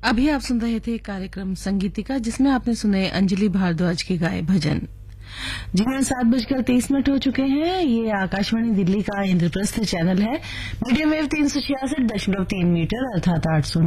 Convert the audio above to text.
अभी आप सुन रहे थे कार्यक्रम संगीतिका, जिसमें आपने सुने अंजलि भारद्वाज के गाए भजन। जी हाँ, 7:23 हो चुके हैं। ये आकाशवाणी दिल्ली का इंद्रप्रस्थ चैनल है। मीडियम वेव 366.3 मीटर अर्थात 800